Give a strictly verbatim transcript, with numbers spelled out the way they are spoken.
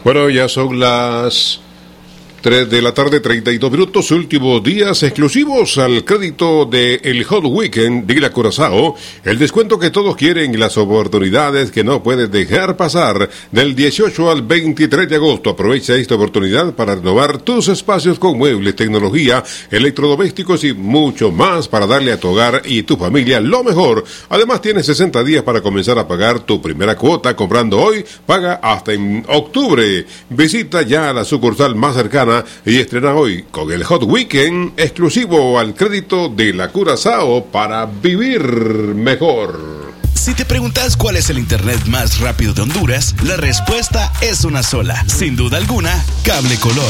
Bueno, ya son las tres de la tarde, treinta y dos minutos, últimos días exclusivos al crédito de el Hot Weekend de la Curazao, el descuento que todos quieren y las oportunidades que no puedes dejar pasar del dieciocho al veintitrés de agosto. Aprovecha esta oportunidad para renovar tus espacios con muebles, tecnología, electrodomésticos y mucho más para darle a tu hogar y tu familia lo mejor. Además, tienes sesenta días para comenzar a pagar tu primera cuota. Comprando hoy, paga hasta en octubre. Visita ya la sucursal más cercana y estrena hoy con el Hot Weekend exclusivo al crédito de la Curazao para vivir mejor. Si te preguntas cuál es el internet más rápido de Honduras, la respuesta es una sola. Sin duda alguna, Cable Color.